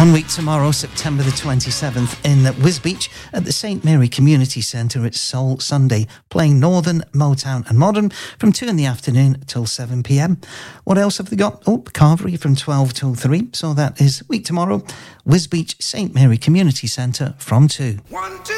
1 week tomorrow, September the 27th, in Wisbech at the St Mary Community Centre. It's Soul Sunday, playing Northern, Motown and Modern from 2 in the afternoon till 7 p.m. What else have they got? Oh, Carvery from 12 till 3. So that is week tomorrow, Wisbech St Mary Community Centre from 2. 1, 2.